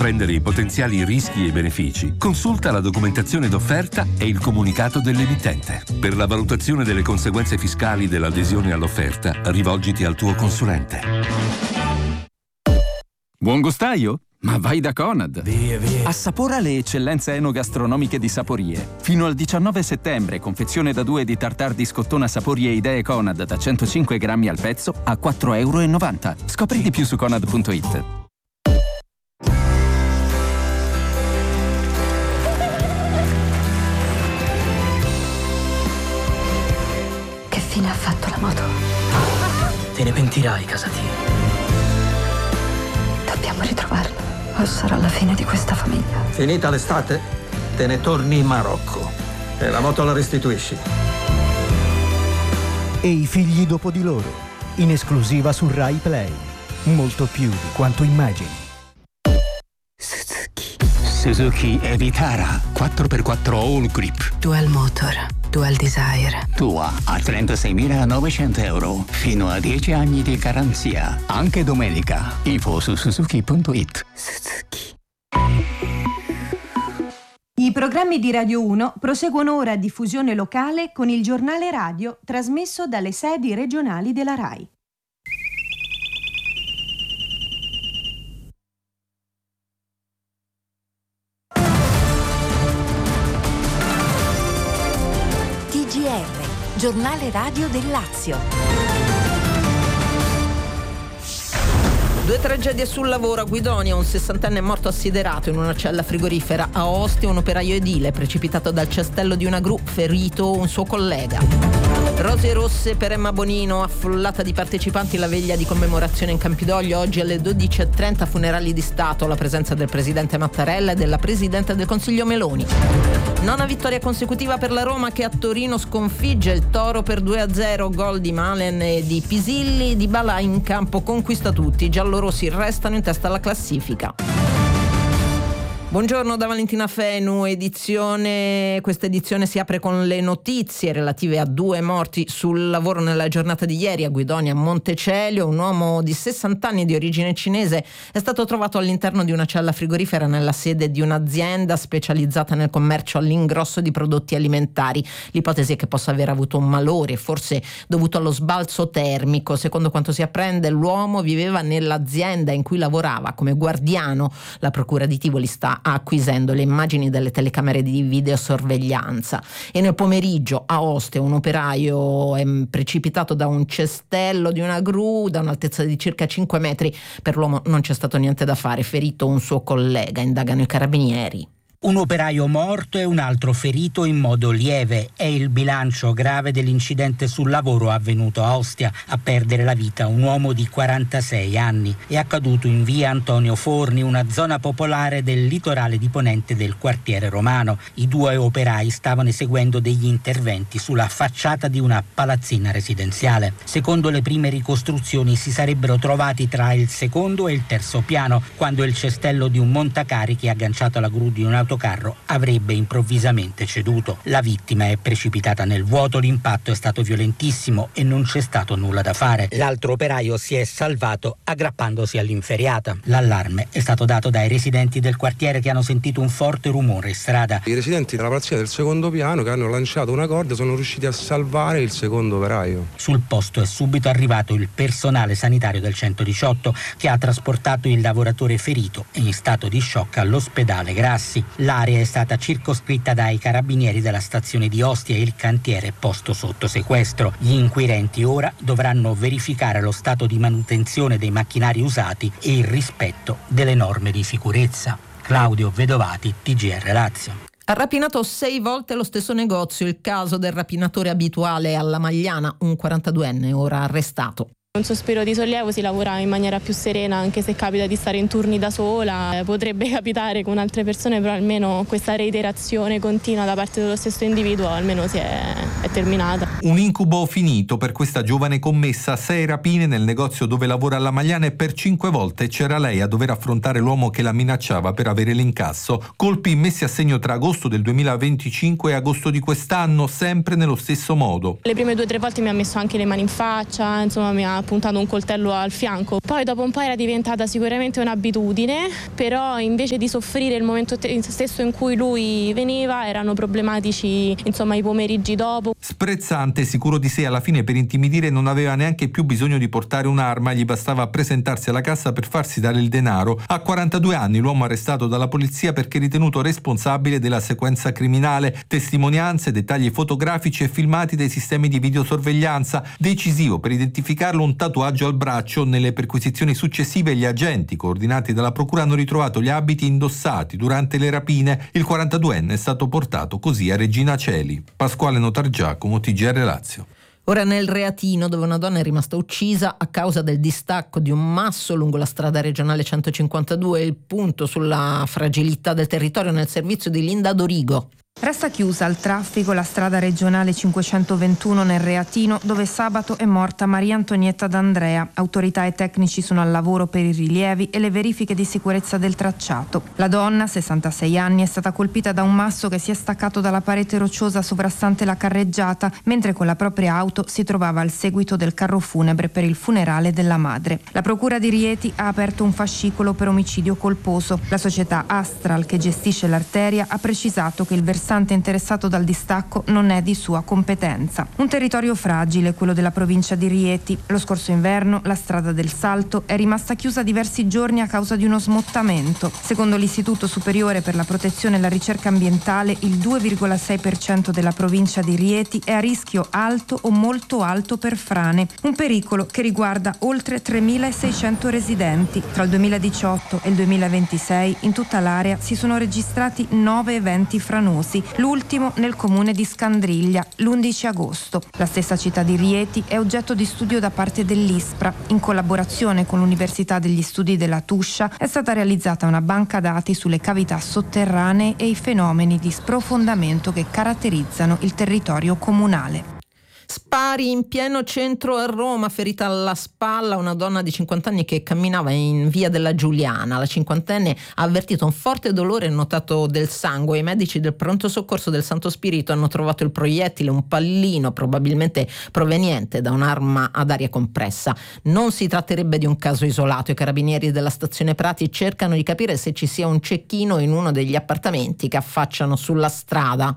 comprendere i potenziali rischi e benefici, consulta la documentazione d'offerta e il comunicato dell'emittente. Per la valutazione delle conseguenze fiscali dell'adesione all'offerta, rivolgiti al tuo consulente. Buon gustaio? Ma vai da Conad! Via. Assapora le eccellenze enogastronomiche di Saporie. Fino al 19 settembre, confezione da 2 di tartare di scottona Saporie Idee Conad da 105 grammi al pezzo a €4,90. Scopri di più su conad.it. Che fine ha fatto la moto? Te ne pentirai, Casatia. Dobbiamo ritrovarlo. O sarà la fine di questa famiglia. Finita l'estate, te ne torni in Marocco e la moto la restituisci. E i figli dopo di loro, in esclusiva su Rai Play. Molto più di quanto immagini. Suzuki Evitara 4x4 All Grip. Dual Motor, Dual Desire. Tua a €36.900 fino a 10 anni di garanzia. Anche domenica. Info su suzuki.it. Suzuki. I programmi di Radio 1 proseguono ora a diffusione locale con il giornale radio trasmesso dalle sedi regionali della RAI. TGR, giornale radio del Lazio. 2 tragedie sul lavoro a Guidonia, un 60enne è morto assiderato in una cella frigorifera. A Ostia un operaio edile precipitato dal cestello di una gru, ferito un suo collega. Rose rosse per Emma Bonino, affollata di partecipanti la veglia di commemorazione in Campidoglio. Oggi alle 12:30 funerali di Stato, la presenza del presidente Mattarella e della presidente del Consiglio Meloni. Nona vittoria consecutiva per la Roma che a Torino sconfigge il Toro per 2-0, gol di Malen e di Pisilli. Dybala in campo conquista tutti, i giallorossi restano in testa alla classifica. Buongiorno da Valentina Fenu, questa edizione si apre con le notizie relative a 2 morti sul lavoro nella giornata di ieri a Guidonia, Montecelio. Un uomo di 60 anni di origine cinese è stato trovato all'interno di una cella frigorifera nella sede di un'azienda specializzata nel commercio all'ingrosso di prodotti alimentari. L'ipotesi è che possa aver avuto un malore, forse dovuto allo sbalzo termico. Secondo quanto si apprende, l'uomo viveva nell'azienda in cui lavorava come guardiano. La procura di Tivoli sta acquisendo le immagini delle telecamere di videosorveglianza. E nel pomeriggio a Ostia un operaio è precipitato da un cestello di una gru da un'altezza di circa 5 metri. Per l'uomo non c'è stato niente da fare, ferito un suo collega, indagano i carabinieri. Un operaio morto e un altro ferito in modo lieve. È il bilancio grave dell'incidente sul lavoro avvenuto a Ostia. A perdere la vita un uomo di 46 anni. È accaduto in via Antonio Forni, una zona popolare del litorale di ponente del quartiere romano. I 2 operai stavano eseguendo degli interventi sulla facciata di una palazzina residenziale. Secondo le prime ricostruzioni si sarebbero trovati tra il secondo e il terzo piano quando il cestello di un montacarichi agganciato alla gru di un'autocarro avrebbe improvvisamente ceduto. La vittima è precipitata nel vuoto, l'impatto è stato violentissimo e non c'è stato nulla da fare. L'altro operaio si è salvato aggrappandosi all'inferriata. L'allarme è stato dato dai residenti del quartiere che hanno sentito un forte rumore in strada. I residenti della palazzina del secondo piano che hanno lanciato una corda sono riusciti a salvare il secondo operaio. Sul posto è subito arrivato il personale sanitario del 118 che ha trasportato il lavoratore ferito e in stato di shock all'ospedale Grassi. L'area è stata circoscritta dai carabinieri della stazione di Ostia e il cantiere posto sotto sequestro. Gli inquirenti ora dovranno verificare lo stato di manutenzione dei macchinari usati e il rispetto delle norme di sicurezza. Claudio Vedovati, TGR Lazio. Ha rapinato 6 volte lo stesso negozio, il caso del rapinatore abituale alla Magliana, un 42enne ora arrestato. Un sospiro di sollievo, si lavora in maniera più serena anche se capita di stare in turni da sola, potrebbe capitare con altre persone, però almeno questa reiterazione continua da parte dello stesso individuo almeno è terminata. Un incubo finito per questa giovane commessa, 6 rapine nel negozio dove lavora alla Magliana e per 5 volte c'era lei a dover affrontare l'uomo che la minacciava per avere l'incasso. Colpi messi a segno tra agosto del 2025 e agosto di quest'anno, sempre nello stesso modo. Le prime 2 o 3 volte mi ha messo anche le mani in faccia, insomma mi ha puntato un coltello al fianco. Poi dopo un po' era diventata sicuramente un'abitudine, però invece di soffrire il momento stesso in cui lui veniva, erano problematici insomma i pomeriggi dopo. Sprezzante, sicuro di sé, alla fine per intimidire non aveva neanche più bisogno di portare un'arma, gli bastava presentarsi alla cassa per farsi dare il denaro. A 42 anni l'uomo arrestato dalla polizia perché ritenuto responsabile della sequenza criminale. Testimonianze, dettagli fotografici e filmati dei sistemi di videosorveglianza. Decisivo per identificarlo un tatuaggio al braccio. Nelle perquisizioni successive gli agenti coordinati dalla procura hanno ritrovato gli abiti indossati durante le rapine. Il 42enne è stato portato così a Regina Coeli. Pasquale Notargiacomo, TGR Lazio. Ora nel Reatino, dove una donna è rimasta uccisa a causa del distacco di un masso lungo la strada regionale 152, il punto sulla fragilità del territorio nel servizio di Linda Dorigo. Resta chiusa al traffico la strada regionale 521 nel Reatino, dove sabato è morta Maria Antonietta D'Andrea. Autorità e tecnici sono al lavoro per i rilievi e le verifiche di sicurezza del tracciato. La donna, 66 anni, è stata colpita da un masso che si è staccato dalla parete rocciosa sovrastante la carreggiata, mentre con la propria auto si trovava al seguito del carro funebre per il funerale della madre. La procura di Rieti ha aperto un fascicolo per omicidio colposo. La società Astral, che gestisce l'arteria, ha precisato che il versante interessato dal distacco non è di sua competenza. Un territorio fragile, quello della provincia di Rieti. Lo scorso inverno la strada del Salto è rimasta chiusa diversi giorni a causa di uno smottamento. Secondo l'Istituto Superiore per la Protezione e la Ricerca Ambientale, il 2,6% della provincia di Rieti è a rischio alto o molto alto per frane, un pericolo che riguarda oltre 3.600 residenti. Tra il 2018 e il 2026 in tutta l'area si sono registrati 9 eventi franosi. L'ultimo nel comune di Scandriglia, l'11 agosto. La stessa città di Rieti è oggetto di studio da parte dell'ISPRA. In collaborazione con l'Università degli Studi della Tuscia è stata realizzata una banca dati sulle cavità sotterranee e i fenomeni di sprofondamento che caratterizzano il territorio comunale. Spari in pieno centro a Roma, ferita alla spalla una donna di 50 anni che camminava in via della Giuliana. La cinquantenne ha avvertito un forte dolore e notato del sangue. I medici del pronto soccorso del Santo Spirito hanno trovato il proiettile, un pallino probabilmente proveniente da un'arma ad aria compressa. Non si tratterebbe di un caso isolato. I carabinieri della stazione Prati cercano di capire se ci sia un cecchino in uno degli appartamenti che affacciano sulla strada.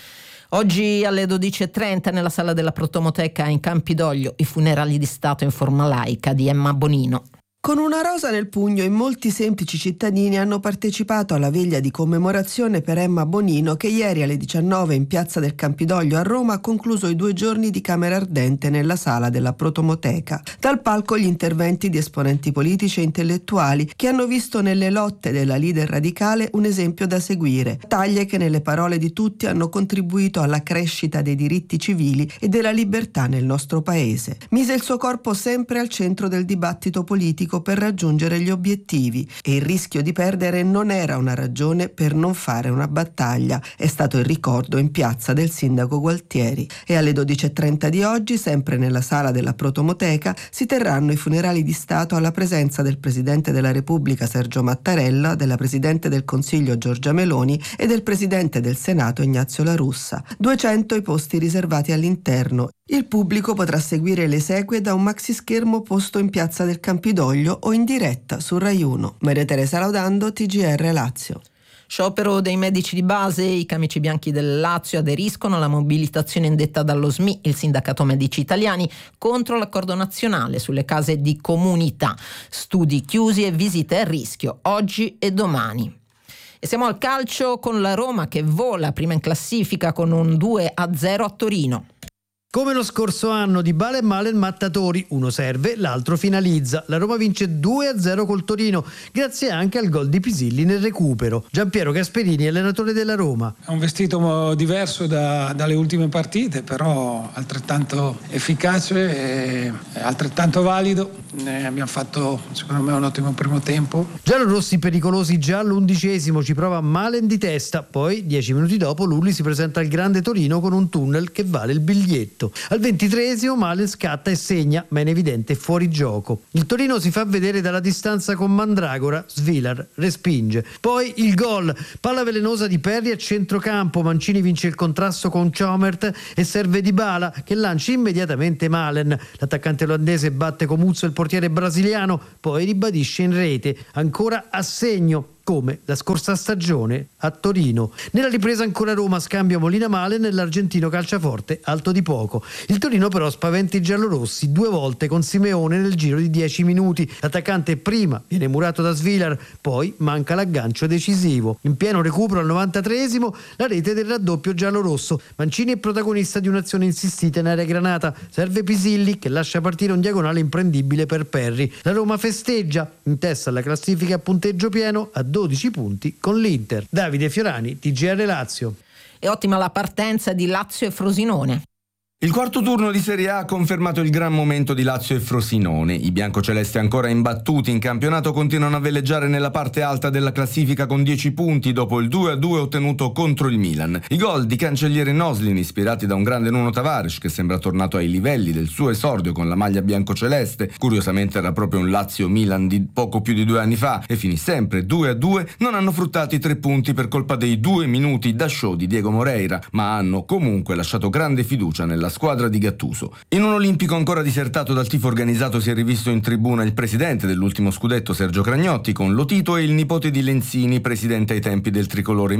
Oggi alle 12.30 nella sala della Protomoteca in Campidoglio i funerali di Stato in forma laica di Emma Bonino. Con una rosa nel pugno e molti semplici cittadini hanno partecipato alla veglia di commemorazione per Emma Bonino che ieri alle 19 in piazza del Campidoglio a Roma ha concluso i 2 giorni di camera ardente nella sala della Protomoteca. Dal palco gli interventi di esponenti politici e intellettuali che hanno visto nelle lotte della leader radicale un esempio da seguire. Taglie che nelle parole di tutti hanno contribuito alla crescita dei diritti civili e della libertà nel nostro paese. Mise il suo corpo sempre al centro del dibattito politico per raggiungere gli obiettivi e il rischio di perdere non era una ragione per non fare una battaglia. È stato il ricordo in piazza del sindaco Gualtieri. E alle 12.30 di oggi, sempre nella sala della Protomoteca, si terranno i funerali di Stato alla presenza del Presidente della Repubblica Sergio Mattarella, della Presidente del Consiglio Giorgia Meloni e del Presidente del Senato Ignazio La Russa. 200 i posti riservati all'interno. Il pubblico potrà seguire le esequie da un maxischermo posto in piazza del Campidoglio o in diretta su Rai 1. Maria Teresa Laudando, TGR Lazio. Sciopero dei medici di base, i camici bianchi del Lazio aderiscono alla mobilitazione indetta dallo SMI, il Sindacato Medici Italiani, contro l'accordo nazionale sulle case di comunità. Studi chiusi e visite a rischio oggi e domani. E siamo al calcio con la Roma che vola prima in classifica con un 2-0 a Torino. Come lo scorso anno, Dybala e Malen mattatori, uno serve, l'altro finalizza. La Roma vince 2-0 col Torino, grazie anche al gol di Pisilli nel recupero. Giampiero Gasperini, allenatore della Roma. È un vestito diverso dalle ultime partite, però altrettanto efficace e altrettanto valido. Abbiamo fatto secondo me un ottimo primo tempo. Giallorossi pericolosi già all'11°, ci prova Malen di testa, poi 10 minuti dopo Lulli si presenta al grande Torino con un tunnel che vale il biglietto. netto. Al 23esimo Malen scatta e segna, ma è in evidente fuorigioco. Il Torino si fa vedere dalla distanza con Mandragora, Svilar respinge. Poi il gol, palla velenosa di Perry a centrocampo, Mancini vince il contrasto con Chomert e serve Dybala che lancia immediatamente Malen. L'attaccante olandese batte Comuzzo il portiere brasiliano, poi ribadisce in rete, ancora a segno, come la scorsa stagione a Torino. Nella ripresa ancora Roma, scambio Molina-Malen e l'argentino calciaforte alto di poco. Il Torino però spaventa i giallorossi 2 volte con Simeone nel giro di 10 minuti. L'attaccante prima viene murato da Svilar, poi manca l'aggancio decisivo. In pieno recupero al 93esimo la rete del raddoppio giallorosso. Mancini è protagonista di un'azione insistita in area granata. Serve Pisilli che lascia partire un diagonale imprendibile per Perry. La Roma festeggia, in testa alla classifica a punteggio pieno a 12 punti con l'Inter. Davide Fiorani, TGR Lazio. È ottima la partenza di Lazio e Frosinone. Il quarto turno di Serie A ha confermato il gran momento di Lazio e Frosinone. I biancocelesti ancora imbattuti in campionato continuano a veleggiare nella parte alta della classifica con 10 punti dopo il 2-2 ottenuto contro il Milan. I gol di Cancelliere Noslin, ispirati da un grande Nuno Tavares che sembra tornato ai livelli del suo esordio con la maglia biancoceleste, curiosamente era proprio un Lazio-Milan di poco più di 2 anni fa e finì sempre 2-2, non hanno fruttato i 3 punti per colpa dei 2 minuti da show di Diego Moreira, ma hanno comunque lasciato grande fiducia nella squadra di Gattuso. In un olimpico ancora disertato dal tifo organizzato si è rivisto in tribuna il presidente dell'ultimo scudetto Sergio Cragnotti con Lotito e il nipote di Lenzini, presidente ai tempi del tricolore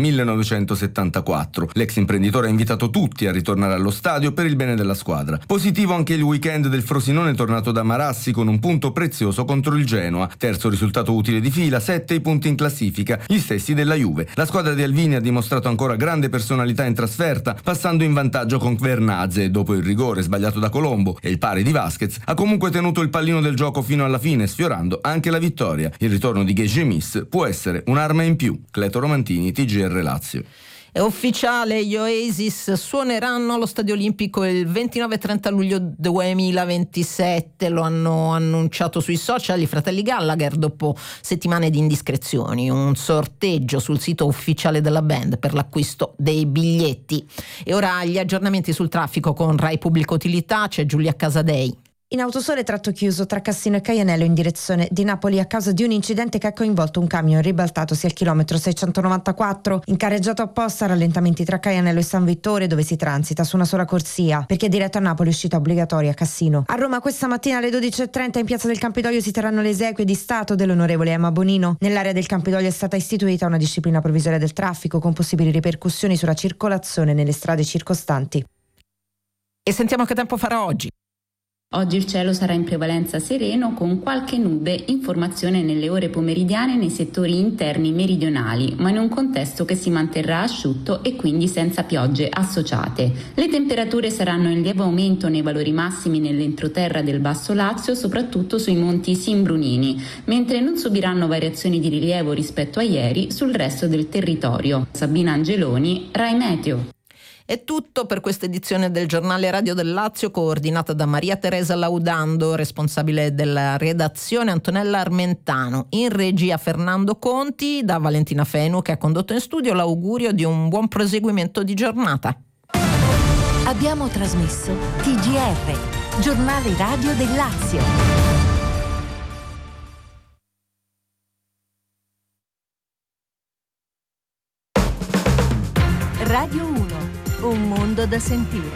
1974. L'ex imprenditore ha invitato tutti a ritornare allo stadio per il bene della squadra. Positivo anche il weekend del Frosinone tornato da Marassi con un punto prezioso contro il Genoa, terzo risultato utile di fila, 7 i punti in classifica, gli stessi della Juve. La squadra di Alvini ha dimostrato ancora grande personalità in trasferta, passando in vantaggio con Vernazze. Dopo il rigore sbagliato da Colombo e il pari di Vasquez, ha comunque tenuto il pallino del gioco fino alla fine, sfiorando anche la vittoria. Il ritorno di Gemis può essere un'arma in più. Cleto Romantini, TGR Lazio. È ufficiale, gli Oasis suoneranno allo Stadio Olimpico il 29 e 30 luglio 2027, lo hanno annunciato sui social i fratelli Gallagher dopo settimane di indiscrezioni. Un sorteggio sul sito ufficiale della band per l'acquisto dei biglietti. E ora gli aggiornamenti sul traffico con Rai Pubblica Utilità, c'è Giulia Casadei. In autosole tratto chiuso tra Cassino e Caianello in direzione di Napoli a causa di un incidente che ha coinvolto un camion ribaltatosi al chilometro 694. In carreggiato apposta rallentamenti tra Caianello e San Vittore dove si transita su una sola corsia perché diretto a Napoli uscita obbligatoria a Cassino. A Roma questa mattina alle 12.30 in piazza del Campidoglio si terranno le esequie di Stato dell'onorevole Emma Bonino. Nell'area del Campidoglio è stata istituita una disciplina provvisoria del traffico con possibili ripercussioni sulla circolazione nelle strade circostanti. E sentiamo che tempo farà oggi. Oggi il cielo sarà in prevalenza sereno con qualche nube in formazione nelle ore pomeridiane nei settori interni meridionali, ma in un contesto che si manterrà asciutto e quindi senza piogge associate. Le temperature saranno in lieve aumento nei valori massimi nell'entroterra del Basso Lazio, soprattutto sui monti Simbrunini, mentre non subiranno variazioni di rilievo rispetto a ieri sul resto del territorio. Sabina Angeloni, Rai Meteo. È tutto per questa edizione del Giornale Radio del Lazio, coordinata da Maria Teresa Laudando, responsabile della redazione Antonella Armentano, in regia Fernando Conti, da Valentina Fenu che ha condotto in studio. L'augurio di un buon proseguimento di giornata. Abbiamo trasmesso TGR, Giornale Radio del Lazio. Radio 1. Un mondo da sentire.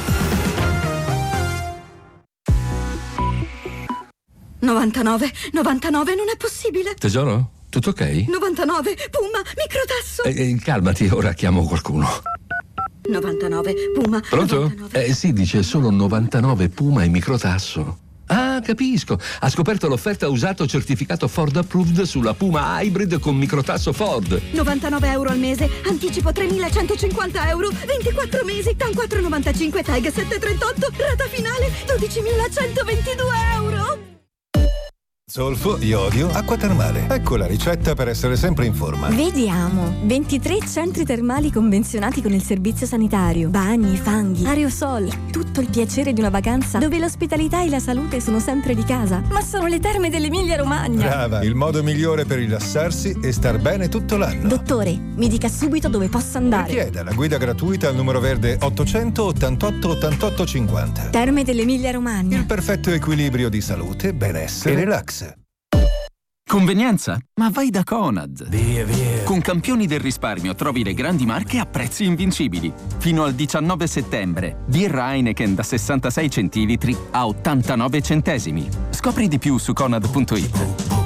$99 non è possibile. Tesoro, tutto ok? 99 Puma microtasso. Calmati, ora chiamo qualcuno. 99 Puma. Pronto? 99. Sì, dice solo 99 Puma e microtasso. Ah, capisco. Ha scoperto l'offerta usato certificato Ford Approved sulla Puma Hybrid con microtasso Ford. €99 al mese, anticipo €3.150, 24 mesi, TAN 4,95, TAG 7,38, rata finale €12.122. Solfo, iodio, acqua termale. Ecco la ricetta per essere sempre in forma. Vediamo. 23 centri termali convenzionati con il servizio sanitario. Bagni, fanghi, aerosol. Tutto il piacere di una vacanza dove l'ospitalità e la salute sono sempre di casa. Ma sono le terme dell'Emilia-Romagna. Brava, il modo migliore per rilassarsi e star bene tutto l'anno. Dottore, mi dica subito dove posso andare. Richieda la guida gratuita al numero verde 888 88 50. Terme dell'Emilia-Romagna. Il perfetto equilibrio di salute, benessere e relax. Convenienza? Ma vai da Conad. Via. Con campioni del risparmio trovi le grandi marche a prezzi invincibili. Fino al 19 settembre. Birra Heineken da 66 centilitri a 89 centesimi. Scopri di più su Conad.it.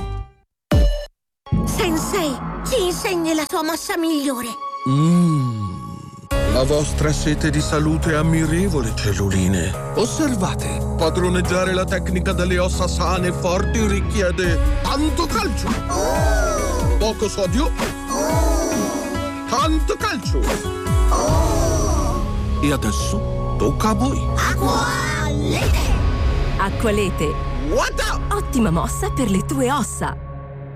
Sensei, ci insegni la sua mossa migliore. La vostra sete di salute è ammirevole, celluline. Osservate, padroneggiare la tecnica delle ossa sane e forti richiede tanto calcio, poco sodio, tanto calcio. E adesso tocca a voi. Acqualete! Acqualete. Ottima mossa per le tue ossa.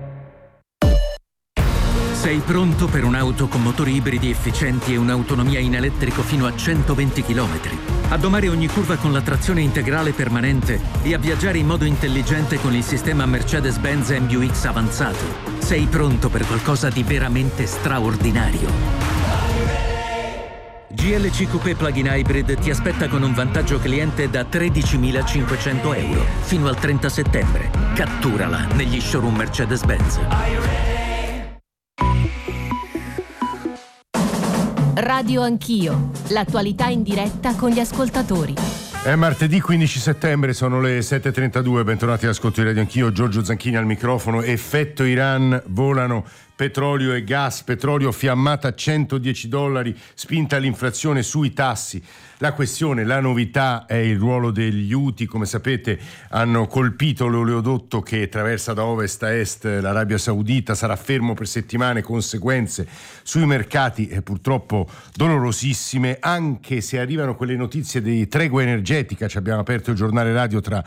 Sei pronto per un'auto con motori ibridi efficienti e un'autonomia in elettrico fino a 120 km? A domare ogni curva con la trazione integrale permanente e a viaggiare in modo intelligente con il sistema Mercedes-Benz MBUX avanzato. Sei pronto per qualcosa di veramente straordinario. GLC Coupé Plug-in Hybrid ti aspetta con un vantaggio cliente da 13.500 euro fino al 30 settembre. Catturala negli showroom Mercedes-Benz. Radio Anch'io, l'attualità in diretta con gli ascoltatori. È martedì 15 settembre, sono le 7.32, bentornati all'ascolto di Radio Anch'io, Giorgio Zanchini al microfono. Effetto Iran, volano petrolio e gas, petrolio fiammata a $110, spinta l'inflazione sui tassi. La questione, la novità è il ruolo degli Houthi. Come sapete hanno colpito l'oleodotto che attraversa da ovest a est l'Arabia Saudita, sarà fermo per settimane, conseguenze sui mercati purtroppo dolorosissime, anche se arrivano quelle notizie di tregua energetica. Ci abbiamo aperto il giornale radio tra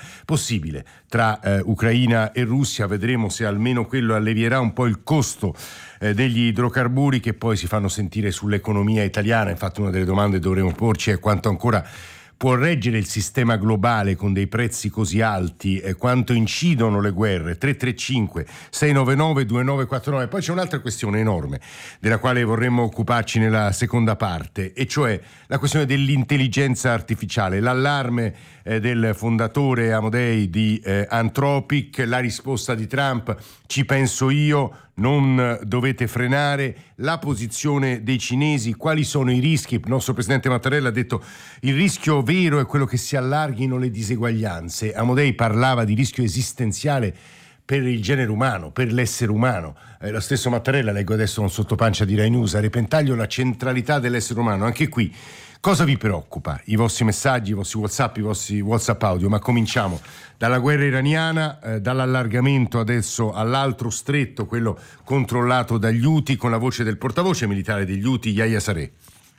Ucraina e Russia, vedremo se almeno quello allevierà un po' il costo degli idrocarburi che poi si fanno sentire sull'economia italiana. Infatti una delle domande che dovremo porci è quanto ancora può reggere il sistema globale con dei prezzi così alti, quanto incidono le guerre. 335 699 2949. Poi c'è un'altra questione enorme della quale vorremmo occuparci nella seconda parte, e cioè la questione dell'intelligenza artificiale, l'allarme del fondatore Amodei di Anthropic, la risposta di Trump: ci penso io, non dovete frenare, la posizione dei cinesi, quali sono i rischi. Il nostro presidente Mattarella ha detto il rischio vero è quello che si allarghino le diseguaglianze. Amodei parlava di rischio esistenziale per il genere umano, per l'essere umano. Lo stesso Mattarella, leggo adesso un sottopancia di Rai News, a repentaglio la centralità dell'essere umano. Anche qui, cosa vi preoccupa? I vostri messaggi, i vostri WhatsApp, i vostri WhatsApp audio. Ma cominciamo dalla guerra iraniana, dall'allargamento adesso all'altro stretto, quello controllato dagli Houthi, con la voce del portavoce militare degli Houthi, Yahya Saree.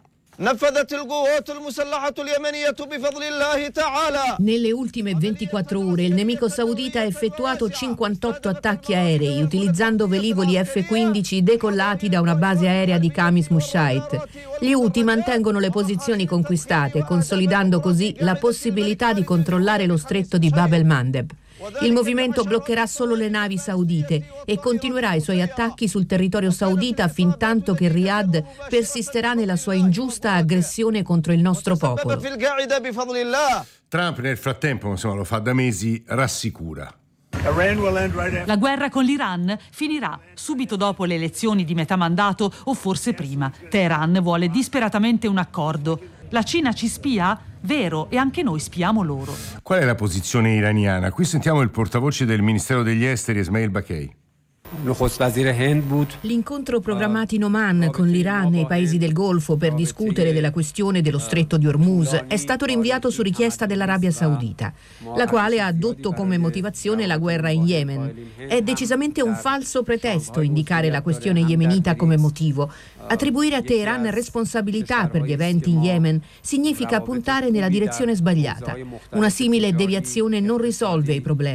Nelle ultime 24 ore il nemico saudita ha effettuato 58 attacchi aerei utilizzando velivoli F-15 decollati da una base aerea di Khamis Mushait. Gli Houthi mantengono le posizioni conquistate, consolidando così la possibilità di controllare lo stretto di Bab el-Mandeb. Il movimento bloccherà solo le navi saudite e continuerà i suoi attacchi sul territorio saudita fintanto che Riyadh persisterà nella sua ingiusta aggressione contro il nostro popolo. Trump nel frattempo, insomma, lo fa da mesi, rassicura. La guerra con l'Iran finirà subito dopo le elezioni di metà mandato o forse prima. Teheran vuole disperatamente un accordo. La Cina ci spia? Vero, e anche noi spiamo loro. Qual è la posizione iraniana? Qui sentiamo il portavoce del Ministero degli Esteri, Esmail Baqei. L'incontro programmato in Oman con l'Iran e i paesi del Golfo per discutere della questione dello stretto di Hormuz è stato rinviato su richiesta dell'Arabia Saudita, la quale ha addotto come motivazione la guerra in Yemen. È decisamente un falso pretesto indicare la questione yemenita come motivo. Attribuire a Teheran responsabilità per gli eventi in Yemen significa puntare nella direzione sbagliata. Una simile deviazione non risolve i problemi.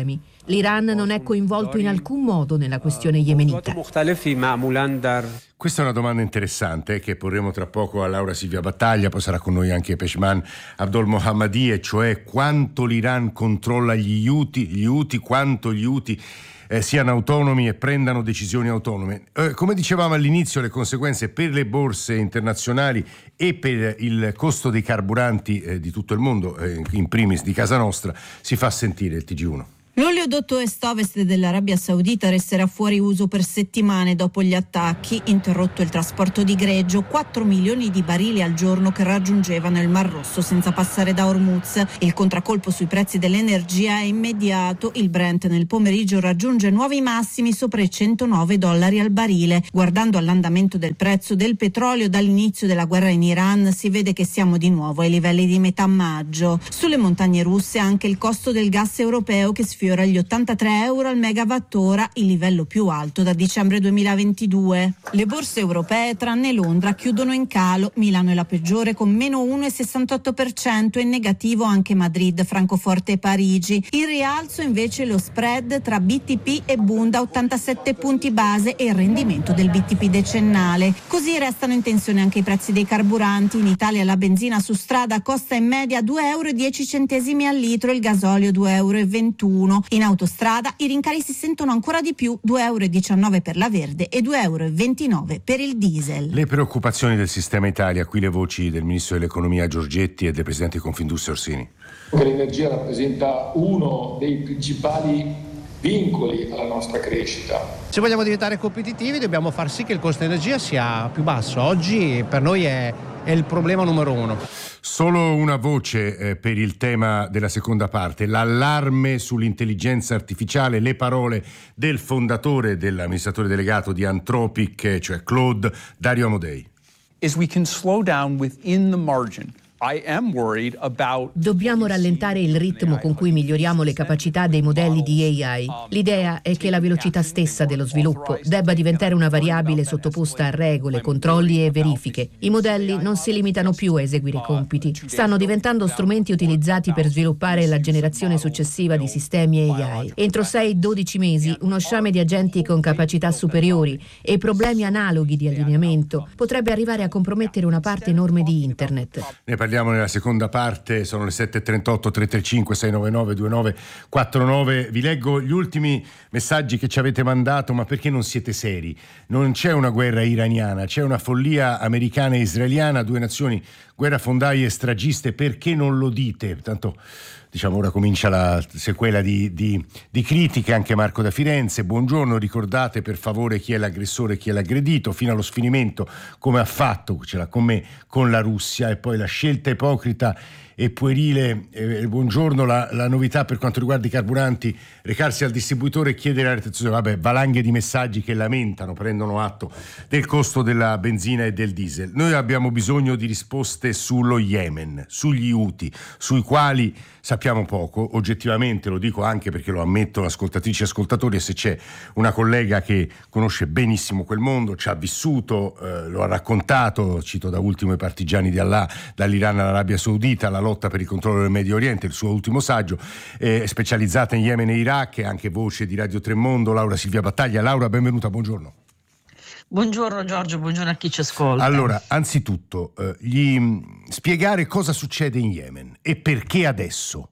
L'Iran non è coinvolto in alcun modo nella questione yemenita. Questa è una domanda interessante che porremo tra poco a Laura Silvia Battaglia, poi sarà con noi anche Peshman Abdol Mohammadi, e cioè quanto l'Iran controlla gli Houthi, quanto gli Houthi siano autonomi e prendano decisioni autonome. Come dicevamo all'inizio, le conseguenze per le borse internazionali e per il costo dei carburanti di tutto il mondo, in primis di casa nostra, si fa sentire il TG1. L'oleodotto est-ovest dell'Arabia Saudita resterà fuori uso per settimane dopo gli attacchi, interrotto il trasporto di greggio, 4 milioni di barili al giorno che raggiungevano il Mar Rosso senza passare da Hormuz. Il contraccolpo sui prezzi dell'energia è immediato, il Brent nel pomeriggio raggiunge nuovi massimi sopra i $109 al barile. Guardando all'andamento del prezzo del petrolio dall'inizio della guerra in Iran si vede che siamo di nuovo ai livelli di metà maggio. Sulle montagne russe anche il costo del gas europeo che sfiora gli €83 al megawattora, il livello più alto da dicembre 2022. Le borse europee, tranne Londra, chiudono in calo. Milano è la peggiore con meno 1,68%, e in negativo anche Madrid, Francoforte e Parigi. In rialzo invece lo spread tra BTP e Bund a 87 punti base e il rendimento del BTP decennale. Così restano in tensione anche i prezzi dei carburanti. In Italia la benzina su strada costa in media €2,10 al litro, il gasolio €2,21. In autostrada i rincari si sentono ancora di più, €2,19 per la verde e €2,29 per il diesel. Le preoccupazioni del sistema Italia, qui le voci del Ministro dell'Economia Giorgetti e del Presidente di Confindustria Orsini. L'energia rappresenta uno dei principali vincoli alla nostra crescita. Se vogliamo diventare competitivi dobbiamo far sì che il costo energia sia più basso. Oggi per noi è il problema numero uno. Solo una voce per il tema della seconda parte, l'allarme sull'intelligenza artificiale, le parole del fondatore, dell'amministratore delegato di Anthropic, cioè Claude, Dario Amodei. Is we can slow down within the margin. Dobbiamo rallentare il ritmo con cui miglioriamo le capacità dei modelli di AI. L'idea è che la velocità stessa dello sviluppo debba diventare una variabile sottoposta a regole, controlli e verifiche. I modelli non si limitano più a eseguire compiti, stanno diventando strumenti utilizzati per sviluppare la generazione successiva di sistemi AI. Entro 6-12 mesi uno sciame di agenti con capacità superiori e problemi analoghi di allineamento potrebbe arrivare a compromettere una parte enorme di Internet. Ne parliamo nella seconda parte, sono le 7.38, 335 699 2949. Vi leggo gli ultimi messaggi che ci avete mandato, ma perché non siete seri? Non c'è una guerra iraniana, c'è una follia americana e israeliana, due nazioni guerrafondaie e stragiste, perché non lo dite? Tanto diciamo ora comincia la sequela di critiche. Anche Marco da Firenze, buongiorno, ricordate per favore chi è l'aggressore e chi è l'aggredito, fino allo sfinimento come ha fatto, ce l'ha con me, con la Russia, e poi la scelta ipocrita e puerile. Buongiorno, la novità per quanto riguarda i carburanti, recarsi al distributore e chiedere la retenzione. Vabbè, valanghe di messaggi che lamentano, prendono atto del costo della benzina e del diesel. Noi abbiamo bisogno di risposte sullo Yemen, sugli Houthi, sui quali sappiamo poco, oggettivamente, lo dico anche perché lo ammettono ascoltatrici e ascoltatori, e se c'è una collega che conosce benissimo quel mondo, ci ha vissuto, lo ha raccontato, cito da ultimo i partigiani di Allah, dall'Iran all'Arabia Saudita, la lotta per il controllo del Medio Oriente, il suo ultimo saggio, specializzata in Yemen e Iraq, anche voce di Radio Tremondo, Laura Silvia Battaglia. Laura, benvenuta, buongiorno. Buongiorno Giorgio, buongiorno a chi ci ascolta. Allora, anzitutto, spiegare cosa succede in Yemen e perché adesso.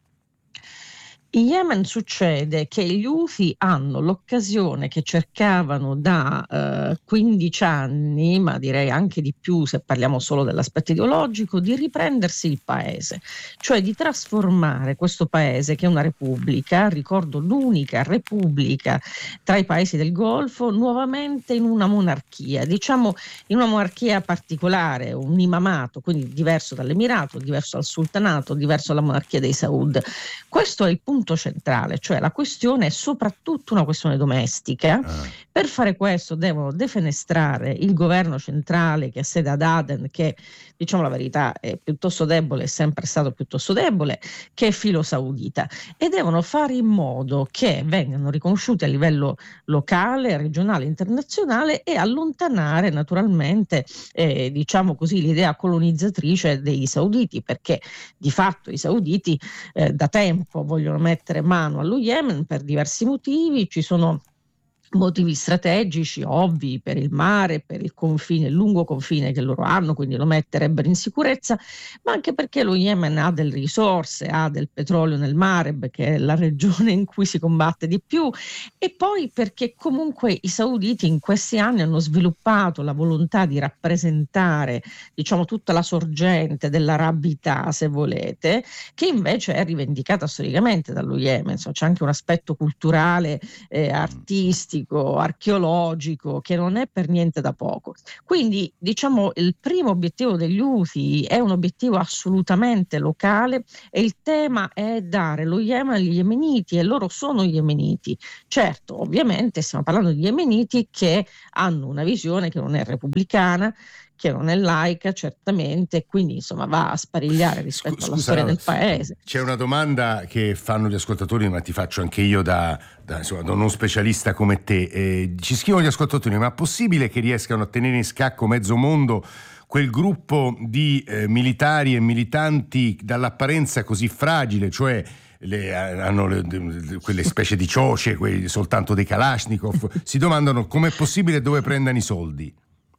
In Yemen succede che gli Houthi hanno l'occasione che cercavano da 15 anni, ma direi anche di più se parliamo solo dell'aspetto ideologico, di riprendersi il paese, cioè di trasformare questo paese, che è una repubblica, ricordo l'unica repubblica tra i paesi del Golfo, nuovamente in una monarchia, diciamo in una monarchia particolare, un imamato, quindi diverso dall'emirato, diverso dal sultanato, diverso dalla monarchia dei Saud. Questo è il punto centrale, cioè la questione è soprattutto una questione domestica. Per fare questo devono defenestrare il governo centrale, che ha sede ad Aden, che diciamo la verità è piuttosto debole, è sempre stato piuttosto debole, che è filo saudita, e devono fare in modo che vengano riconosciuti a livello locale, regionale, internazionale, e allontanare naturalmente diciamo così l'idea colonizzatrice dei sauditi, perché di fatto i sauditi da tempo vogliono mettere mano allo Yemen per diversi motivi. Ci sono motivi strategici ovvi per il mare, per il confine, il lungo confine che loro hanno, quindi lo metterebbero in sicurezza, ma anche perché lo Yemen ha delle risorse, ha del petrolio nel Mareb, che è la regione in cui si combatte di più, e poi perché comunque i sauditi in questi anni hanno sviluppato la volontà di rappresentare, diciamo, tutta la sorgente dell'arabità, se volete, che invece è rivendicata storicamente dallo Yemen. Insomma, c'è anche un aspetto culturale, artistico, archeologico, che non è per niente da poco. Quindi, diciamo, il primo obiettivo degli Houthi è un obiettivo assolutamente locale, e il tema è dare lo Yemen agli yemeniti, e loro sono yemeniti. Certo, ovviamente stiamo parlando di yemeniti che hanno una visione che non è repubblicana, che non è laica, certamente, quindi insomma va a sparigliare rispetto alla storia del paese. C'è una domanda che fanno gli ascoltatori, ma ti faccio anche io da uno specialista come te. Ci scrivono gli ascoltatori: ma è possibile che riescano a tenere in scacco mezzo mondo quel gruppo di militari e militanti dall'apparenza così fragile, cioè hanno quelle specie di cioce, soltanto dei Kalashnikov? Si domandano com'è possibile e dove prendano i soldi.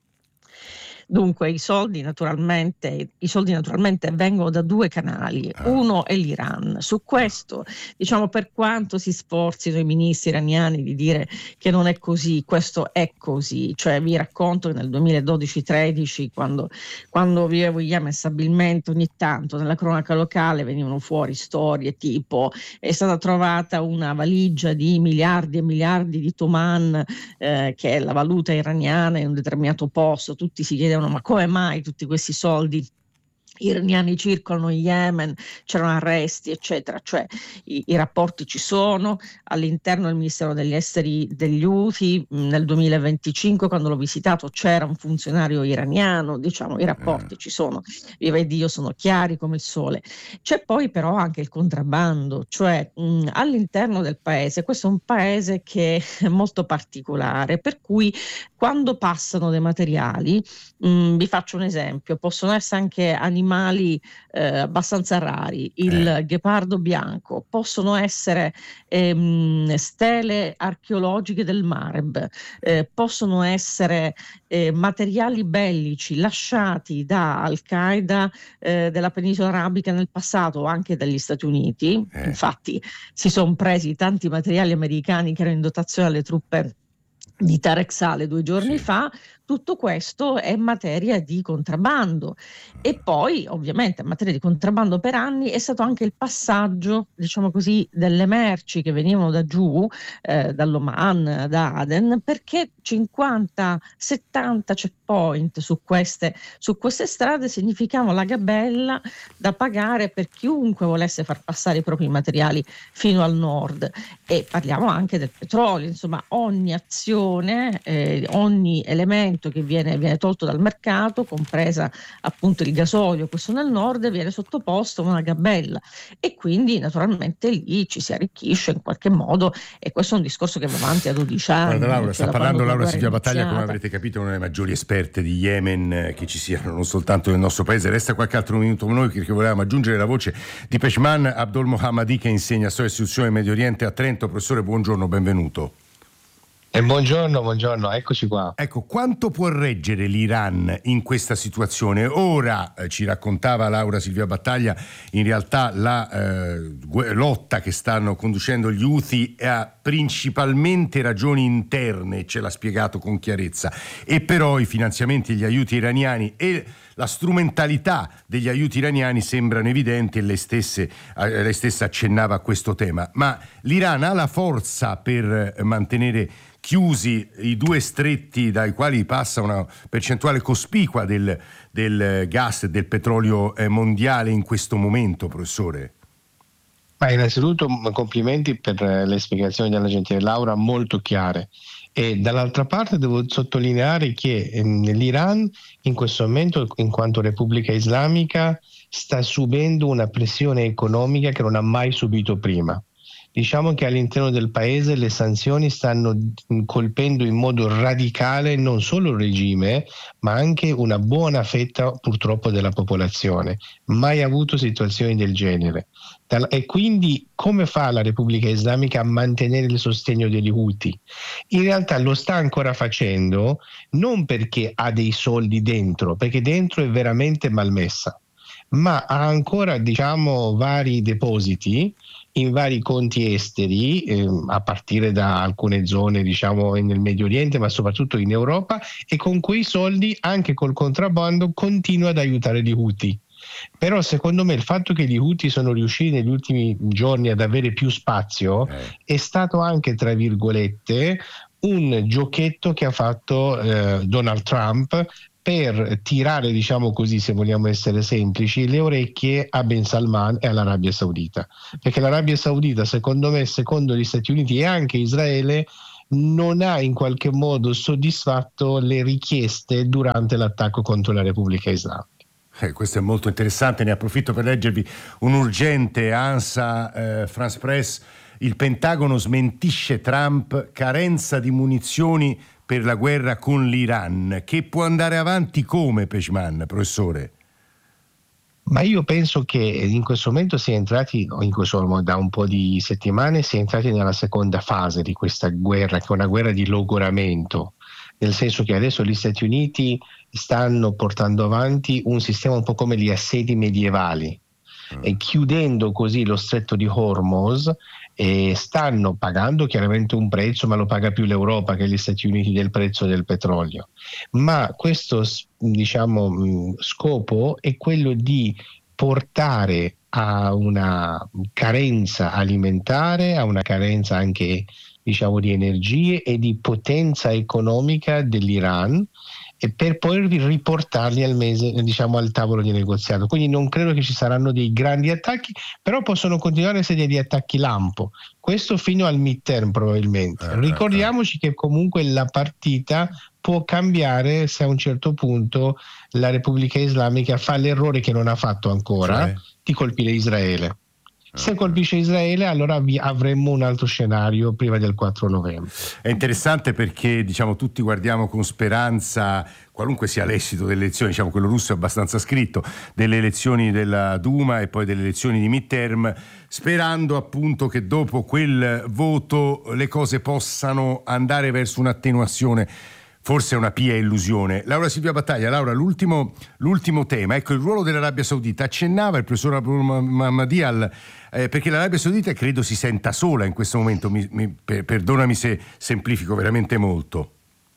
Dunque i soldi naturalmente vengono da due canali. Uno è l'Iran. Su questo, diciamo, per quanto si sforzino i ministri iraniani di dire che non è così, questo è così. Cioè, vi racconto che nel 2012-13, quando vivevo in Yemen stabilmente, ogni tanto nella cronaca locale venivano fuori storie tipo: è stata trovata una valigia di miliardi e miliardi di toman, che è la valuta iraniana, in un determinato posto. Tutti si chiedevano: ma come mai tutti questi soldi iraniani circolano in Yemen, c'erano arresti, eccetera. Cioè i rapporti ci sono all'interno del Ministero degli Esteri degli Houthi. Nel 2025, quando l'ho visitato, c'era un funzionario iraniano. Diciamo, i rapporti ci sono, viva Dio, sono chiari come il sole. C'è poi però anche il contrabbando, cioè all'interno del paese. Questo è un paese che è molto particolare, per cui quando passano dei materiali, vi faccio un esempio, possono essere anche animali abbastanza rari, il ghepardo bianco, possono essere stele archeologiche del Mareb, possono essere materiali bellici lasciati da Al-Qaeda della penisola arabica nel passato, o anche dagli Stati Uniti. Infatti si sono presi tanti materiali americani che erano in dotazione alle truppe di Tarek Saleh 2 giorni fa. Tutto questo è materia di contrabbando, e poi ovviamente in materia di contrabbando per anni è stato anche il passaggio, diciamo così, delle merci che venivano da giù, dall'Oman, da Aden, perché 50-70 checkpoint su queste strade significavano la gabella da pagare per chiunque volesse far passare i propri materiali fino al nord. E parliamo anche del petrolio, insomma ogni azione, ogni elemento che viene tolto dal mercato, compresa appunto il gasolio, questo nel nord, viene sottoposto a una gabella, e quindi naturalmente lì ci si arricchisce in qualche modo, e questo è un discorso che va avanti a 12 anni. Guarda, Laura, cioè sta parlando Laura Silvia Battaglia, come iniziata. avrete capito, una delle maggiori esperte di Yemen che ci siano, non soltanto nel nostro paese. Resta qualche altro minuto con noi, perché volevamo aggiungere la voce di Pejman Abdol Mohammadi, che insegna storia e istituzione in Medio Oriente a Trento. Professore, buongiorno, benvenuto. Buongiorno, eccoci qua. Ecco, quanto può reggere l'Iran in questa situazione? Ora, ci raccontava Laura Silvia Battaglia, in realtà la lotta che stanno conducendo gli Houthi ha principalmente ragioni interne, ce l'ha spiegato con chiarezza, e però i finanziamenti e gli aiuti iraniani e la strumentalità degli aiuti iraniani sembrano evidenti, e lei stessa accennava a questo tema. Ma l'Iran ha la forza per mantenere chiusi i due stretti dai quali passa una percentuale cospicua del gas e del petrolio mondiale in questo momento, professore? Ma innanzitutto complimenti per le spiegazioni della gentile Laura, molto chiare. E dall'altra parte devo sottolineare che l'Iran in questo momento, in quanto Repubblica Islamica, sta subendo una pressione economica che non ha mai subito prima. diciamo che all'interno del paese le sanzioni stanno colpendo in modo radicale non solo il regime, ma anche una buona fetta purtroppo della popolazione. Mai avuto situazioni del genere. E quindi come fa la Repubblica Islamica a mantenere il sostegno degli Houthi? In realtà lo sta ancora facendo non perché ha dei soldi dentro, perché dentro è veramente malmessa, ma ha ancora, diciamo, vari depositi in vari conti esteri, a partire da alcune zone, diciamo, nel Medio Oriente, ma soprattutto in Europa, e con quei soldi, anche col contrabbando, continua ad aiutare gli Houthi. Però secondo me il fatto che gli Houthi sono riusciti negli ultimi giorni ad avere più spazio è stato anche, tra virgolette, un giochetto che ha fatto Donald Trump per tirare, diciamo così, se vogliamo essere semplici, le orecchie a Ben Salman e all'Arabia Saudita, perché l'Arabia Saudita, secondo me, secondo gli Stati Uniti e anche Israele, non ha in qualche modo soddisfatto le richieste durante l'attacco contro la Repubblica Islamica. Questo è molto interessante, ne approfitto per leggervi un urgente ANSA France Press. Il Pentagono smentisce Trump, carenza di munizioni per la guerra con l'Iran, che può andare avanti come, Pejman, professore? Ma io penso che in questo momento si è entrati, da un po' di settimane, si è entrati nella seconda fase di questa guerra, che è una guerra di logoramento, nel senso che adesso gli Stati Uniti stanno portando avanti un sistema un po' come gli assedi medievali, e chiudendo così lo stretto di Hormuz, e stanno pagando chiaramente un prezzo, ma lo paga più l'Europa che gli Stati Uniti del prezzo del petrolio. Ma questo, diciamo, scopo è quello di portare a una carenza alimentare, a una carenza anche, diciamo, di energie e di potenza economica dell'Iran, e per poi riportarli al tavolo di negoziato. Quindi non credo che ci saranno dei grandi attacchi, però possono continuare a essere degli attacchi lampo. Questo fino al midterm probabilmente. Ricordiamoci che comunque la partita può cambiare se a un certo punto la Repubblica Islamica fa l'errore che non ha fatto ancora, di colpire Israele. Se colpisce Israele, allora avremmo un altro scenario prima del 4 novembre. È interessante perché, diciamo, tutti guardiamo con speranza, qualunque sia l'esito delle elezioni, diciamo quello russo è abbastanza scritto, delle elezioni della Duma e poi delle elezioni di midterm, sperando appunto che dopo quel voto le cose possano andare verso un'attenuazione. Forse è una pia illusione. Laura Silvia Battaglia, Laura, l'ultimo tema, ecco, il ruolo dell'Arabia Saudita. Accennava il professor Abdul Mahdi perché l'Arabia Saudita credo si senta sola in questo momento, perdonami se semplifico veramente molto.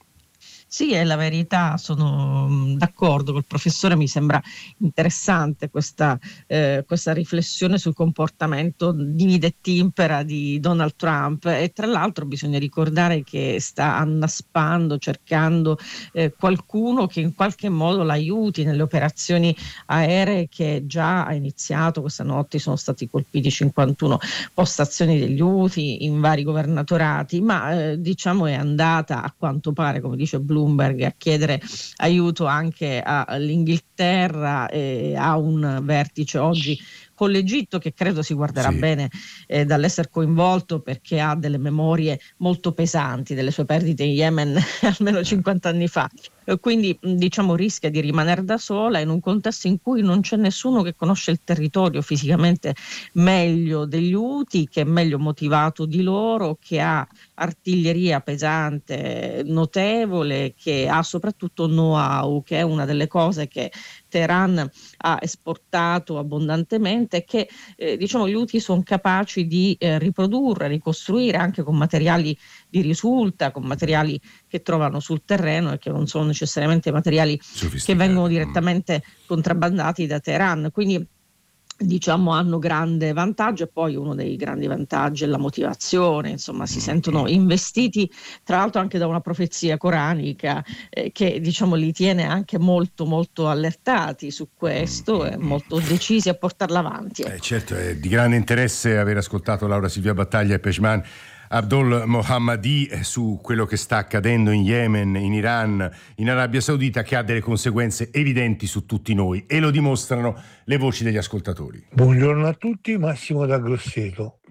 Sì, è la verità, sono d'accordo col professore, mi sembra interessante questa riflessione sul comportamento divide e timpera di Donald Trump, e tra l'altro bisogna ricordare che sta annaspando, cercando qualcuno che in qualche modo l'aiuti nelle operazioni aeree che già ha iniziato. Questa notte sono stati colpiti 51 postazioni degli Houthi in vari governatorati, ma diciamo è andata, a quanto pare, come dice Bloomberg, a chiedere aiuto anche all'Inghilterra, e a un vertice oggi con l'Egitto, che credo si guarderà bene dall'essere coinvolto, perché ha delle memorie molto pesanti delle sue perdite in Yemen almeno 50 anni fa. Quindi diciamo rischia di rimanere da sola in un contesto in cui non c'è nessuno che conosce il territorio fisicamente meglio degli Houthi, che è meglio motivato di loro, che ha artiglieria pesante notevole, che ha soprattutto know-how, che è una delle cose che Teheran ha esportato abbondantemente, che diciamo gli Houthi sono capaci di riprodurre, ricostruire anche con materiali di risulta, con materiali che trovano sul terreno e che non sono necessariamente materiali che vengono direttamente contrabbandati da Teheran. Quindi diciamo hanno grande vantaggio, e poi uno dei grandi vantaggi è la motivazione, insomma si sentono investiti tra l'altro anche da una profezia coranica che diciamo li tiene anche molto molto allertati su questo e molto decisi a portarla avanti. Certo, è di grande interesse aver ascoltato Laura Silvia Battaglia e Pejman Abdul Mohammadi su quello che sta accadendo in Yemen, in Iran, in Arabia Saudita, che ha delle conseguenze evidenti su tutti noi, e lo dimostrano le voci degli ascoltatori. Buongiorno a tutti, Massimo da Grosseto.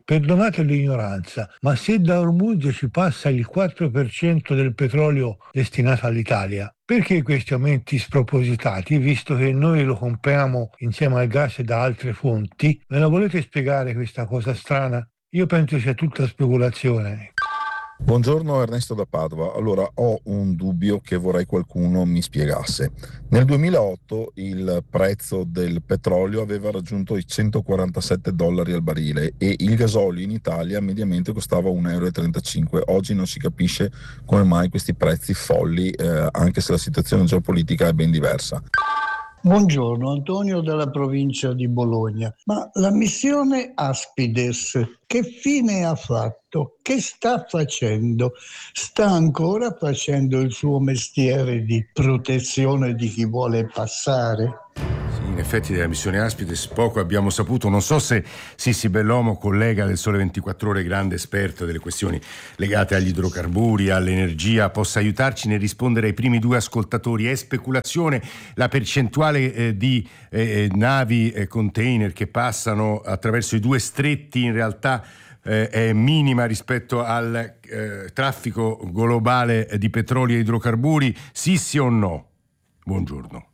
perdonate l'ignoranza, ma se da Hormuz ci passa il 4% del petrolio destinato all'Italia, perché questi aumenti spropositati, visto che noi lo compriamo insieme al gas da altre fonti? Me la volete spiegare questa cosa strana? Io penso sia tutta speculazione. Buongiorno, Ernesto da Padova. Allora, ho un dubbio che vorrei qualcuno mi spiegasse. Nel 2008 il prezzo del petrolio aveva raggiunto i $147 al barile e il gasolio in Italia mediamente costava €1,35. Oggi non si capisce come mai questi prezzi folli, anche se la situazione geopolitica è ben diversa. Buongiorno, Antonio dalla provincia di Bologna. Ma la missione Aspides, che fine ha fatto? Che sta facendo? Sta ancora facendo il suo mestiere di protezione di chi vuole passare? In effetti della missione Aspides poco abbiamo saputo. Non so se Sissi Bellomo, collega del Sole 24 Ore, grande esperto delle questioni legate agli idrocarburi, all'energia, possa aiutarci nel rispondere ai primi due ascoltatori. È speculazione la percentuale di navi container che passano attraverso i due stretti? In realtà è minima rispetto al traffico globale di petrolio e idrocarburi. Sì o no? Buongiorno.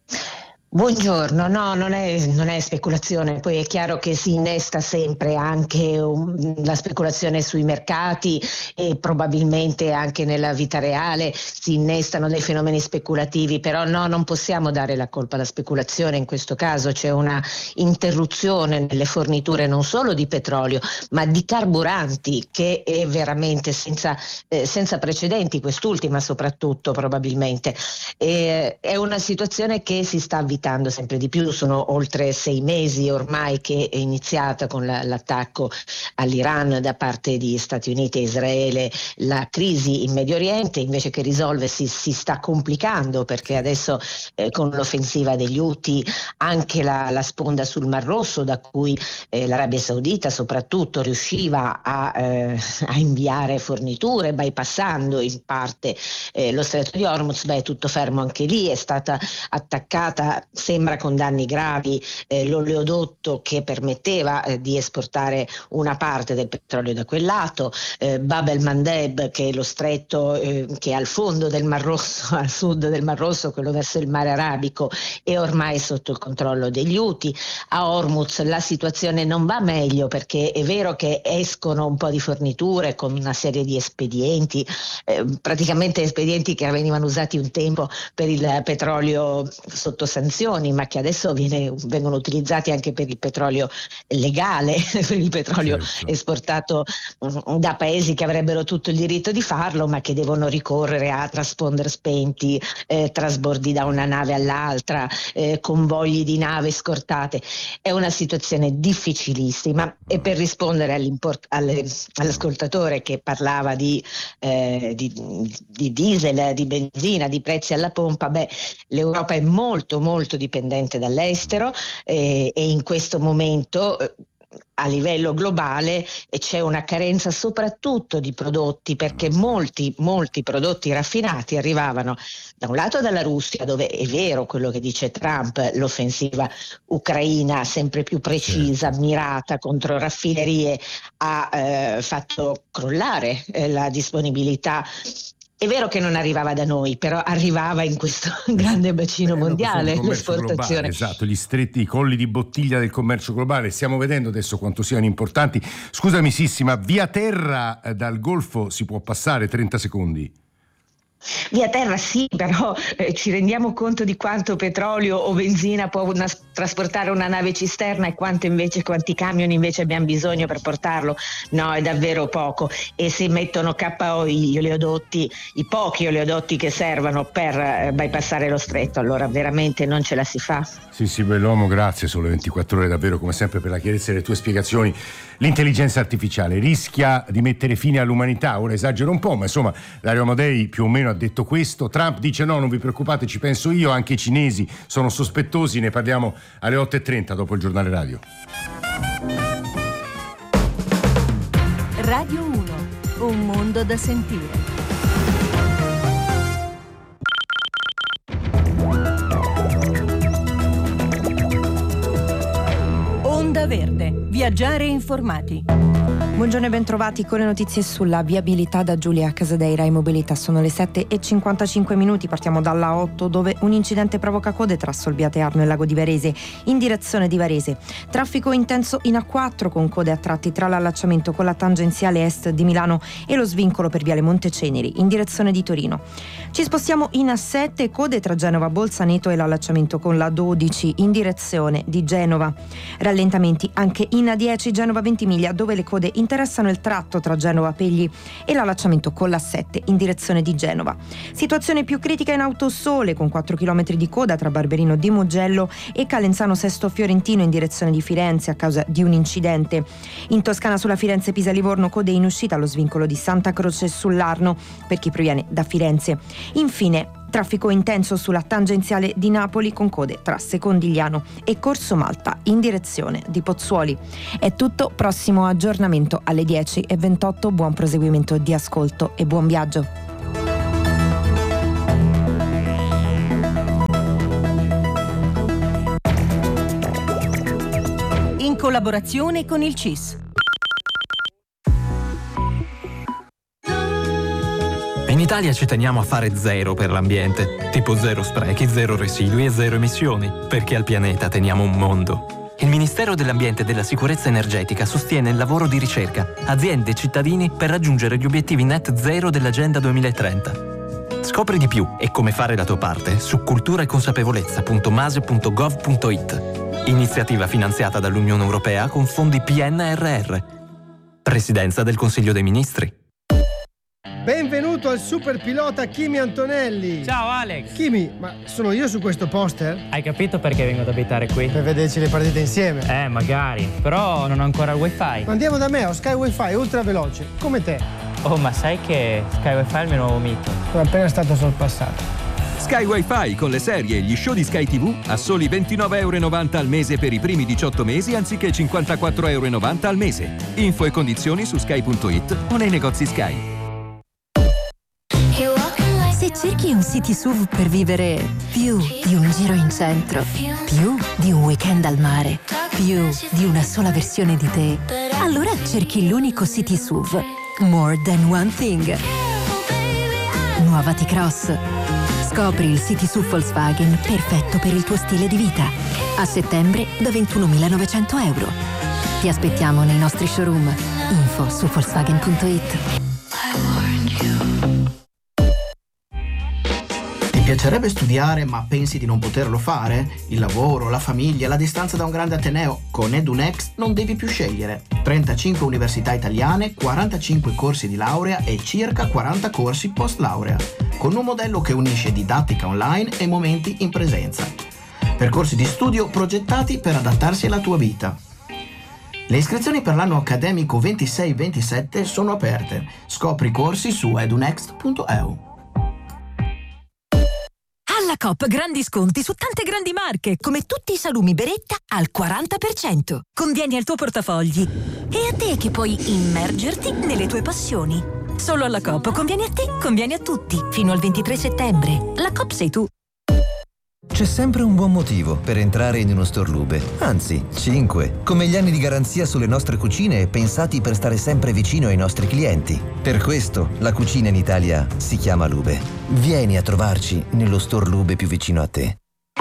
Buongiorno, no, non è speculazione, poi è chiaro che si innesta sempre anche la speculazione sui mercati e probabilmente anche nella vita reale si innestano dei fenomeni speculativi, però no, non possiamo dare la colpa alla speculazione in questo caso. C'è una interruzione nelle forniture non solo di petrolio ma di carburanti che è veramente senza precedenti, quest'ultima soprattutto probabilmente. È una situazione che si sta avvitando sempre di più. Sono oltre 6 mesi ormai che è iniziata con l'attacco all'Iran da parte di Stati Uniti e Israele la crisi in Medio Oriente, invece che risolversi si sta complicando, perché adesso con l'offensiva degli Houthi anche la sponda sul Mar Rosso, da cui l'Arabia Saudita soprattutto riusciva a inviare forniture bypassando in parte lo stretto di Hormuz, è tutto fermo anche lì. È stata attaccata, sembra con danni gravi, l'oleodotto che permetteva di esportare una parte del petrolio da quel lato. Bab el-Mandeb, che è lo stretto che è al fondo del Mar Rosso, al sud del Mar Rosso, quello verso il mare Arabico, è ormai sotto il controllo degli Houthi. A Hormuz la situazione non va meglio, perché è vero che escono un po' di forniture con una serie di espedienti, praticamente espedienti che venivano usati un tempo per il petrolio sotto sanzioni, ma che adesso vengono utilizzati anche per il petrolio legale, per il petrolio esportato da paesi che avrebbero tutto il diritto di farlo, ma che devono ricorrere a transponder spenti, trasbordi da una nave all'altra, convogli di nave scortate. È una situazione difficilissima. E per rispondere all'ascoltatore che parlava di diesel, di benzina, di prezzi alla pompa, l'Europa è molto molto dipendente dall'estero e in questo momento a livello globale c'è una carenza soprattutto di prodotti, perché molti prodotti raffinati arrivavano da un lato dalla Russia, dove è vero quello che dice Trump, l'offensiva ucraina sempre più precisa, mirata contro raffinerie, ha fatto crollare la disponibilità. È vero che non arrivava da noi, però arrivava in questo grande bacino mondiale l'esportazione. Globale, esatto, gli stretti, i colli di bottiglia del commercio globale. Stiamo vedendo adesso quanto siano importanti. Scusami Sissi, ma via terra dal Golfo si può passare? 30 secondi. Via terra sì, però ci rendiamo conto di quanto petrolio o benzina può trasportare una nave cisterna e quanti camion invece abbiamo bisogno per portarlo? No, è davvero poco. E se mettono KO gli oleodotti, i pochi oleodotti che servono per bypassare lo stretto, allora veramente non ce la si fa. Sì, Bellomo, grazie. Sole 24 Ore davvero come sempre per la chiarezza delle tue spiegazioni. L'intelligenza artificiale rischia di mettere fine all'umanità. Ora esagero un po', ma insomma Dario Amodei più o meno ha detto questo. Trump dice no, non vi preoccupate, ci penso io. Anche i cinesi sono sospettosi. Ne parliamo alle 8:30 dopo il giornale radio. Radio 1, un mondo da sentire. Onda Verde, Viaggiare informati. Buongiorno e bentrovati con le notizie sulla viabilità da Giulia Casadeira e Mobilità. Sono le 7:55. Partiamo dalla 8 dove un incidente provoca code tra Solbiate Arno e Lago di Varese in direzione di Varese. Traffico intenso in A4 con code a tratti tra l'allacciamento con la tangenziale est di Milano e lo svincolo per Viale Monteceneri in direzione di Torino. Ci spostiamo in A7, code tra Genova Bolzaneto e l'allacciamento con la 12 in direzione di Genova. Rallentamenti anche in A10 Genova Ventimiglia dove le code interessano il tratto tra Genova Pegli e l'allacciamento con la 7 in direzione di Genova. Situazione più critica in Autosole con 4 km di coda tra Barberino di Mugello e Calenzano Sesto Fiorentino in direzione di Firenze a causa di un incidente. In Toscana sulla Firenze-Pisa-Livorno code in uscita allo svincolo di Santa Croce sull'Arno per chi proviene da Firenze. Infine traffico intenso sulla tangenziale di Napoli con code tra Secondigliano e Corso Malta in direzione di Pozzuoli. È tutto, prossimo aggiornamento alle 10:28. Buon proseguimento di ascolto e buon viaggio. In collaborazione con il CIS. In Italia ci teniamo a fare zero per l'ambiente, tipo zero sprechi, zero residui e zero emissioni, perché al pianeta teniamo un mondo. Il Ministero dell'Ambiente e della Sicurezza Energetica sostiene il lavoro di ricerca, aziende e cittadini per raggiungere gli obiettivi net zero dell'Agenda 2030. Scopri di più e come fare la tua parte su culturaeconsapevolezza.mase.gov.it. Iniziativa finanziata dall'Unione Europea con fondi PNRR. Presidenza del Consiglio dei Ministri. Benvenuto al super pilota Kimi Antonelli. Ciao Alex. Kimi, ma sono io su questo poster? Hai capito perché vengo ad abitare qui? Per vederci le partite insieme. Magari, però non ho ancora il wifi. Ma andiamo da me, ho Sky Wi-Fi ultra veloce, come te. Oh, ma sai che Sky Wi-Fi è il mio nuovo mito? Sono appena stato sorpassato. Sky Wi-Fi con le serie e gli show di Sky TV a soli €29,90 al mese per i primi 18 mesi anziché €54,90 al mese. Info e condizioni su sky.it o nei negozi Sky. Se cerchi un city SUV per vivere più di un giro in centro, più di un weekend al mare, più di una sola versione di te, allora cerchi l'unico city SUV More Than One Thing. Nuova T-Cross. Scopri il city SUV Volkswagen perfetto per il tuo stile di vita. A settembre da €21.900. Ti aspettiamo nei nostri showroom. Info su Volkswagen.it. Ti piacerebbe studiare ma pensi di non poterlo fare? Il lavoro, la famiglia, la distanza da un grande ateneo? Con EduNext non devi più scegliere. 35 università italiane, 45 corsi di laurea e circa 40 corsi post laurea, con un modello che unisce didattica online e momenti in presenza. Percorsi di studio progettati per adattarsi alla tua vita. Le iscrizioni per l'anno accademico 26-27 sono aperte. Scopri i corsi su edunext.eu. Alla Coop grandi sconti su tante grandi marche, come tutti i salumi Beretta al 40%. Convieni al tuo portafogli e a te che puoi immergerti nelle tue passioni. Solo alla Coop convieni a te, convieni a tutti. Fino al 23 settembre. La Coop sei tu. C'è sempre un buon motivo per entrare in uno store Lube, anzi 5, come gli anni di garanzia sulle nostre cucine pensati per stare sempre vicino ai nostri clienti. Per questo la cucina in Italia si chiama Lube. Vieni a trovarci nello store Lube più vicino a te.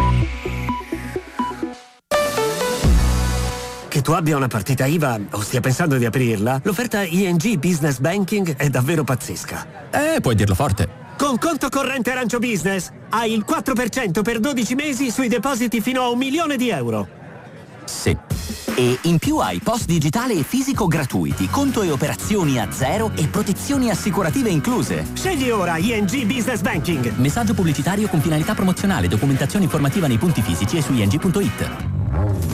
Che tu abbia una partita IVA o stia pensando di aprirla, l'offerta ING Business Banking è davvero pazzesca. Puoi dirlo forte. Con conto corrente Arancio Business hai il 4% per 12 mesi sui depositi fino a €1.000.000. Sì. E in più hai post digitale e fisico gratuiti, conto e operazioni a zero e protezioni assicurative incluse. Scegli ora ING Business Banking. Messaggio pubblicitario con finalità promozionale, documentazione informativa nei punti fisici e su ing.it.